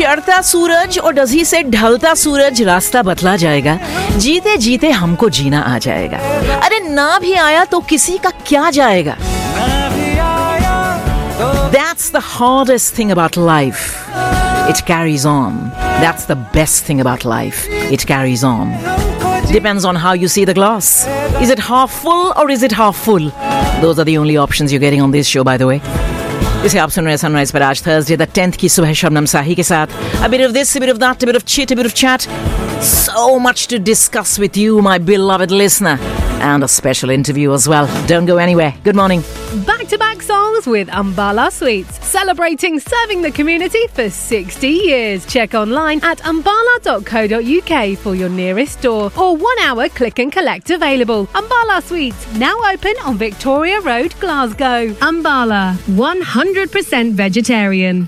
चढ़ता सूरज और does he से ढलता सूरज रास्ता बतला जाएगा, जीते जीते हमको जीना आ जाएगा। अरे ना भी आया तो किसी का क्या जाएगा। That's the hardest thing about life. It carries on. That's the best thing about life. It carries on. Depends on how you see the glass. Is it half full or is it half full? Those are the only options you're getting on this show, by the way. इसे आप सुन रहे हैं sunrise पर आज Thursday the 10th की सुबह शबनम साही के साथ. A bit of this, a bit of that, a bit of chit, a bit of chat. So much to discuss with you, my beloved listener. And a special interview as well. Don't go anywhere. Good morning. Back-to-back songs with Ambala Sweets. Celebrating serving the community for 60 years. Check online at ambala.co.uk for your nearest store. Or 1 hour click and collect available. Ambala Sweets, now open on Victoria Road, Glasgow. Ambala, 100% vegetarian.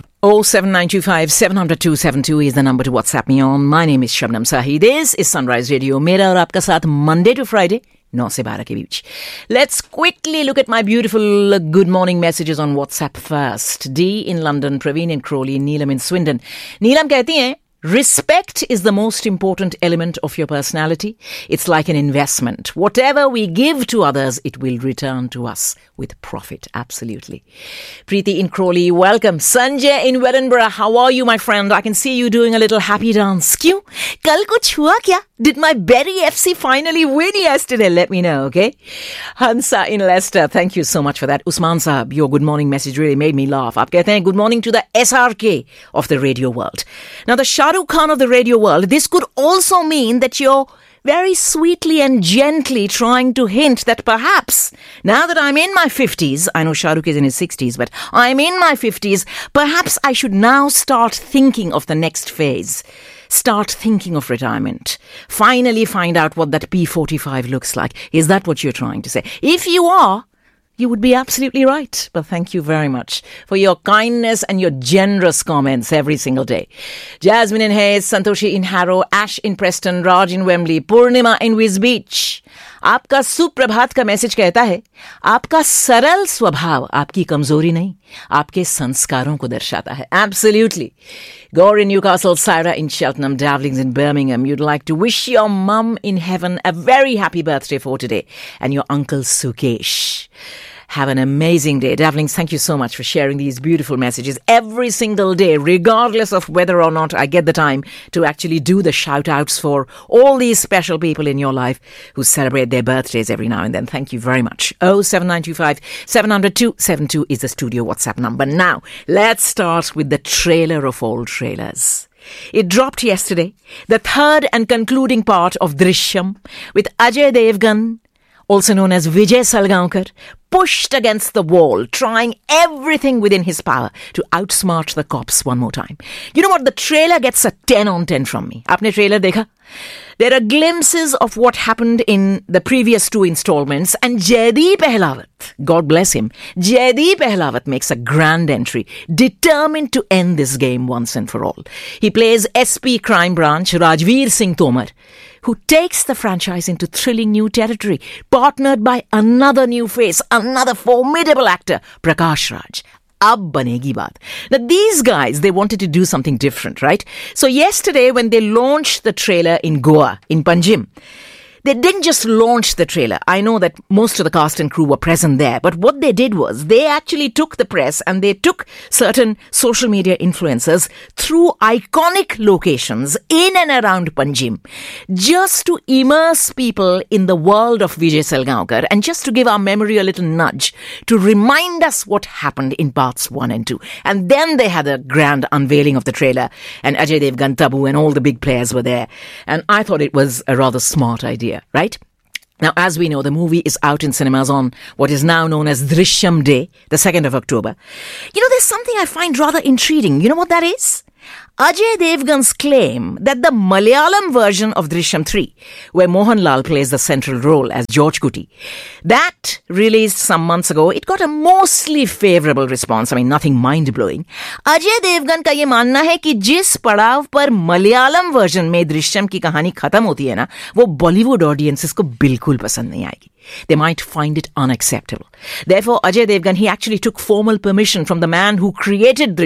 07925 700 272 is the number to WhatsApp me on. My name is Shabnam Sahi. This is Sunrise Radio. मेरा और आपका साथ Monday to Friday 9 से 12 के बीच. Let's quickly look at my beautiful good morning messages on WhatsApp first. D in London, Praveen in Crawley, Neelam in Swindon. Neelam कहती हैं, respect is the most important element of your personality. It's like an investment. Whatever we give to others, it will return to us with profit. Absolutely. Preeti in Crawley, welcome. Sanjay in Wellingborough, how are you, my friend? I can see you doing a little happy dance. Kyun? Kal kuch hua kya? Did my Berry FC finally win yesterday? Let me know, okay? Hansa in Leicester, thank you so much for that. Usman Saab, your good morning message really made me laugh. Aap kehte hain, good morning to the SRK of the radio world. Now, the Shah Rukh Khan of the radio world, this could also mean that you're very sweetly and gently trying to hint that perhaps, now that I'm in my 50s, I know Shah Rukh is in his 60s, but I'm in my 50s, perhaps I should now start thinking of the next phase. Start thinking of retirement. Finally find out what that P45 looks like. Is that what you're trying to say? If you are, you would be absolutely right. But thank you very much for your kindness and your generous comments every single day. Jasmine in Hayes, Santoshi in Harrow, Ash in Preston, Raj in Wembley, Purnima in Wiz Beach. आपका सुप्रभात का message कहता है, आपका सरल स्वभाव आपकी कमजोरी नहीं, आपके संस्कारों को दर्शाता है. Absolutely. Gore in Newcastle, Syra in Cheltenham, Davlings in Birmingham. You'd like to wish your mum in heaven a very happy birthday for today and your uncle Sukesh. Have an amazing day. Davlings, thank you so much for sharing these beautiful messages every single day, regardless of whether or not I get the time to actually do the shout-outs for all these special people in your life who celebrate their birthdays every now and then. Thank you very much. 07925 700 272 is the studio WhatsApp number. Now, let's start with the trailer of all trailers. It dropped yesterday, the third and concluding part of Drishyam, with Ajay Devgan, also known as Vijay Salgaonkar, pushed against the wall, trying everything within his power to outsmart the cops one more time. You know what? The trailer gets a 10 on 10 from me. Aapne trailer dekha? There are glimpses of what happened in the previous 2 installments, and Jaideep Ahlawat, God bless him, Jaideep Ahlawat makes a grand entry, determined to end this game once and for all. He plays SP Crime Branch Rajveer Singh Tomar, who takes the franchise into thrilling new territory, partnered by another new face, another formidable actor, Prakash Raj. Ab banegi baat. Now, these guys, they wanted to do something different, right? So yesterday, when they launched the trailer in Goa, in Panjim, they didn't just launch the trailer. I know that most of the cast and crew were present there, but what they did was they actually took the press and they took certain social media influencers through iconic locations in and around Panjim just to immerse people in the world of Vijay Salgaonkar and just to give our memory a little nudge to remind us what happened in parts 1 and 2. And then they had a grand unveiling of the trailer and Ajay Devgan, Tabu and all the big players were there. And I thought it was a rather smart idea. Right? Now, as we know, the movie is out in cinemas on what is now known as Drishyam Day, the 2nd of October. You know, there's something I find rather intriguing. You know what that is? Ajay Devgan's claim that the Malayalam version of Drishyam 3, where Mohanlal plays the central role as George Kuti, that released some months ago, it got a mostly favorable response. I mean, nothing mind-blowing. Ajay Devgan का ये मानना है कि जिस पड़ाव पर Malayalam version में दृश्यम की कहानी खत्म होती है ना, वो बॉलीवुड ऑडियंसेस को बिल्कुल पसंद नहीं आएगी. They might find it unacceptable. Therefore, Ajay Devgan, he actually took formal permission from the man who created Drishyam,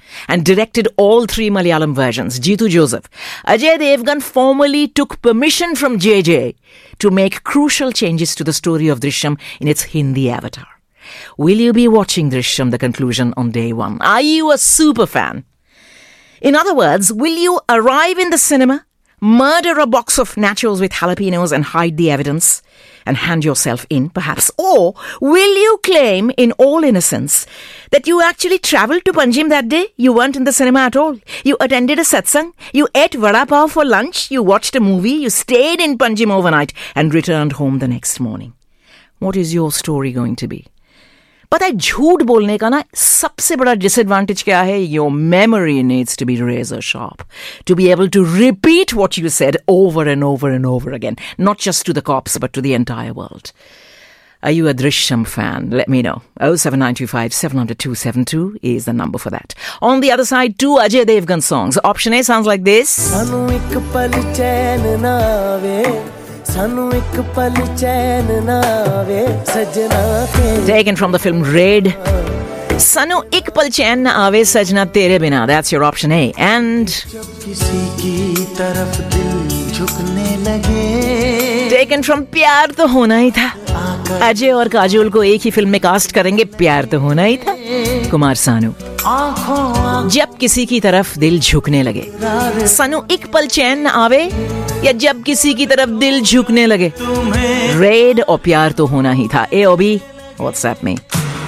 and directed all 3 Malayalam versions, Jeetu Joseph, Ajay Devgan formally took permission from JJ to make crucial changes to the story of Drishyam in its Hindi avatar. Will you be watching Drishyam, the conclusion, on day one? Are you a super fan? In other words, will you arrive in the cinema, murder a box of nachos with jalapenos and hide the evidence and hand yourself in, perhaps? Or will you claim in all innocence that you actually travelled to Panjim that day? You weren't in the cinema at all. You attended a satsang, you ate vada pav for lunch, you watched a movie, you stayed in Panjim overnight and returned home the next morning. What is your story going to be? पता है झूठ बोलने का ना सबसे बड़ा disadvantage क्या है? Your memory needs to be razor sharp to be able to repeat what you said over and over and over again, not just to the cops but to the entire world. Are you a Drishyam fan? Let me know. 07925 700 272 is the number for that. On the other side, 2 Ajay Devgan songs. Option A sounds like this. Taken from the film Raid. Sanu ik pal chain na aave sajna tere bina. That's your option A. And taken from Pyar to hona hi tha. Ajay और काजोल को एक ही film में cast करेंगे, प्यार तो होना ही था. कुमार सानू. जब किसी की तरफ दिल झुकने लगे. सानू एक पल चैन न आवे या जब किसी की तरफ दिल झुकने लगे. रेड और प्यार तो होना ही था. A or B? WhatsApp में.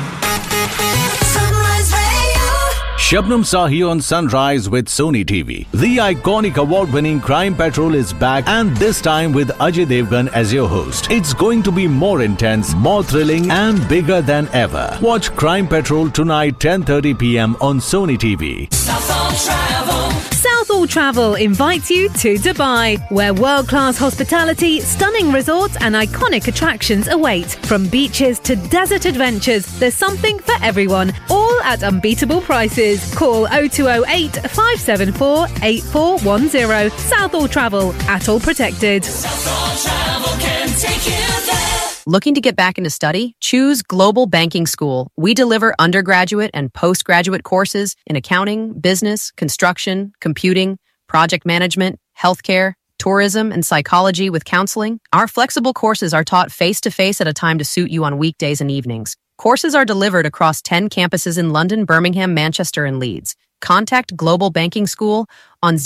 Shabnam Sahi on Sunrise with Sony TV. The iconic award-winning Crime Patrol is back, and this time with Ajay Devgan as your host. It's going to be more intense, more thrilling and bigger than ever. Watch Crime Patrol tonight 10:30 p.m. on Sony TV. Southall Travel invites you to Dubai, where world-class hospitality, stunning resorts and iconic attractions await. From beaches to desert adventures, there's something for everyone, all at unbeatable prices. Call 0208 574 8410. Southall Travel, ATOL protected. Southall Travel can take you there. Looking to get back into study? Choose Global Banking School. We deliver undergraduate and postgraduate courses in accounting, business, construction, computing, project management, healthcare, tourism, and psychology with counseling. Our flexible courses are taught face-to-face at a time to suit you on weekdays and evenings. Courses are delivered across 10 campuses in London, Birmingham, Manchester, and Leeds. Contact Global Banking School on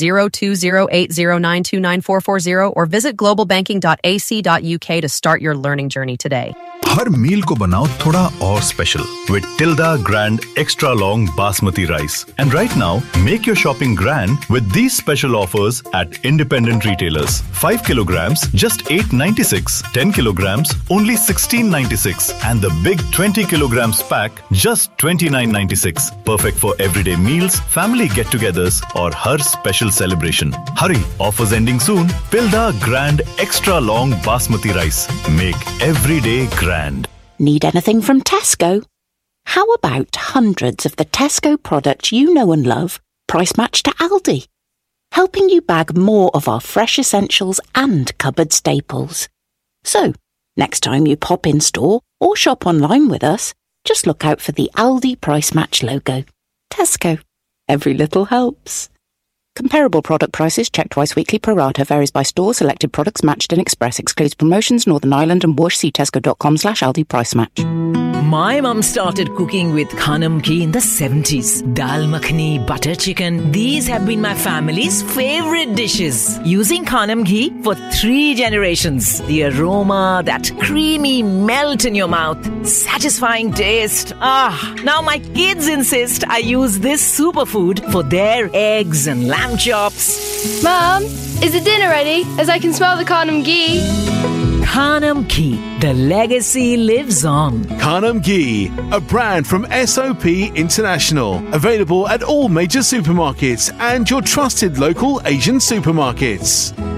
020809294440 or visit globalbanking.ac.uk to start your learning journey today. हर मील को बनाओ थोड़ा और special with Tilda Grand Extra Long Basmati Rice. And right now, make your shopping grand with these special offers at independent retailers. 5 kilograms, just $8.96. 10 kilograms, only $16.96. And the big 20 kilograms pack, just $29.96. Perfect for everyday meals, family get-togethers, or her special celebration. Hurry, offers ending soon. Tilda Grand Extra Long Basmati Rice. Make every day grand. Need anything from Tesco? How about hundreds of the Tesco products you know and love, price matched to Aldi? Helping you bag more of our fresh essentials and cupboard staples. So, next time you pop in store or shop online with us, just look out for the Aldi price match logo. Tesco. Every little helps. Comparable product prices checked twice weekly pro rata. Varies by store. Selected products matched in Express. Excludes promotions. Northern Ireland and Wash. See tesco.com/Aldi price match. My mum started cooking with Khanam ghee in the 70s. Dal makhani, butter chicken. These have been my family's favorite dishes. Using Khanam ghee for 3 generations. The aroma, that creamy melt in your mouth. Satisfying taste. Now my kids insist I use this superfood for their eggs and lamb chops. Mum, is the dinner ready? As I can smell the Khanam ghee. Khanam ghee. The legacy lives on. Khanam ghee, a brand from SOP International. Available at all major supermarkets and your trusted local Asian supermarkets.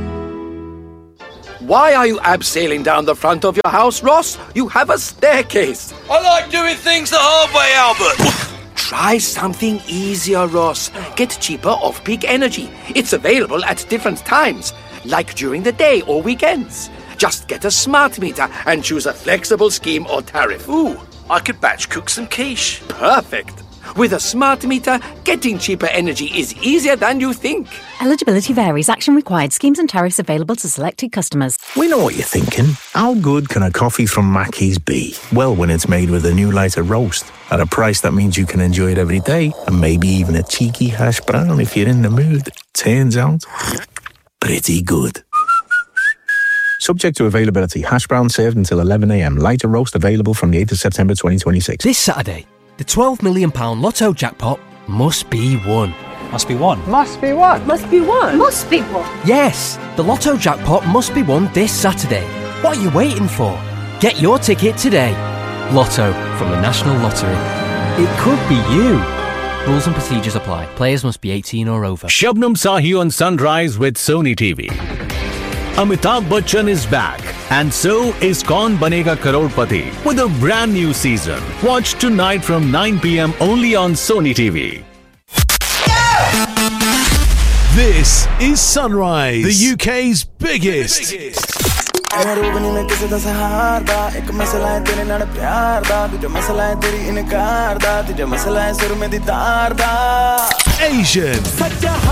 Why are you abseiling down the front of your house, Ross? You have a staircase. I like doing things the hard way, Albert. Try something easier, Ross. Get cheaper off-peak energy. It's available at different times, like during the day or weekends. Just get a smart meter and choose a flexible scheme or tariff. Ooh, I could batch cook some quiche. Perfect. With a smart meter, getting cheaper energy is easier than you think. Eligibility varies. Action required. Schemes and tariffs available to selected customers. We know what you're thinking. How good can a coffee from Mackey's be? Well, when it's made with a new lighter roast at a price that means you can enjoy it every day, and maybe even a cheeky hash brown if you're in the mood. Turns out, pretty good. Subject to availability. Hash brown served until 11 a.m. Lighter roast available from the 8th of September 2026. This Saturday, the £12 million Lotto jackpot must be won. Must be won. Must be won. Must be won. Must be won. Yes, the Lotto jackpot must be won this Saturday. What are you waiting for? Get your ticket today. Lotto from the National Lottery. It could be you. Rules and procedures apply. Players must be 18 or over. Shabnam Sahi on Sunrise with Sony TV. Amitabh Bachchan is back, and so is Kaun Banega Crorepati with a brand new season. Watch tonight from 9 p.m. only on Sony TV. This is Sunrise, the UK's biggest. Asian